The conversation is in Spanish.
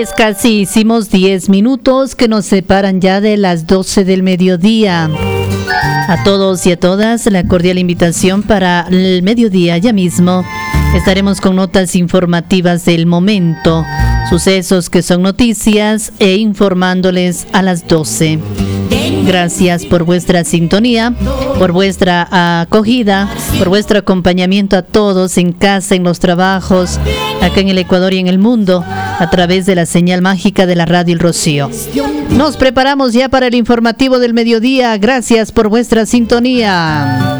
Es casi hicimos 10 minutos que nos separan ya de las 12 del mediodía. A todos y a todas, la cordial invitación para el mediodía ya mismo. Estaremos con notas informativas del momento, sucesos que son noticias e informándoles a las 12. Gracias por vuestra sintonía, por vuestra acogida, por vuestro acompañamiento a todos en casa, en los trabajos, acá en el Ecuador y en el mundo, a través de la señal mágica de la Radio El Rocío. Nos preparamos ya para el informativo del mediodía. Gracias por vuestra sintonía.